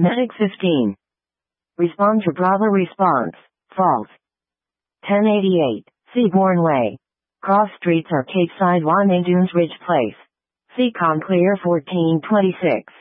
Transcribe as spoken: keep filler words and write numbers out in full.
Medic fifteen. Respond to Bravo response. False. ten eighty-eight. Seabourn Way. Cross streets Arcade Sidewalk Dunes Ridge Place. Seacon Clear fourteen twenty-six.